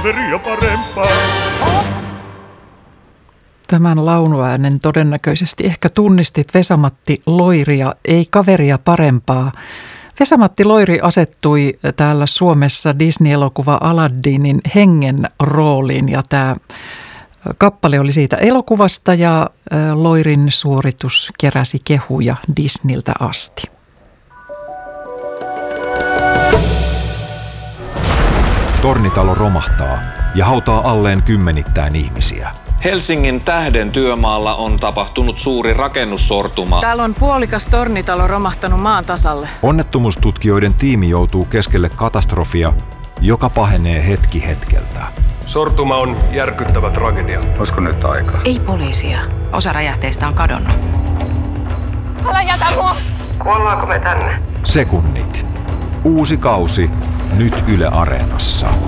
kaveria parempaa. Tämän launuäänen todennäköisesti ehkä tunnistit Vesa-Matti Loiria, ei kaveria parempaa. Vesa-Matti Loiri asettui täällä Suomessa Disney-elokuva Aladdinin hengen rooliin ja tämä kappale oli siitä elokuvasta ja Loirin suoritus keräsi kehuja Disneyltä asti. Tornitalo romahtaa ja hautaa alleen kymmenittäin ihmisiä. Helsingin Tähden työmaalla on tapahtunut suuri rakennussortuma. Täällä on puolikas tornitalo romahtanut maan tasalle. Onnettomuustutkijoiden tiimi joutuu keskelle katastrofia, joka pahenee hetki hetkeltä. Sortuma on järkyttävä tragedia. Olisiko nyt aika? Ei poliisia. Osa räjähteistä on kadonnut. Älä jätä mua! Kuollaanko me tänne? Sekunnit. Uusi kausi nyt Yle Areenassa.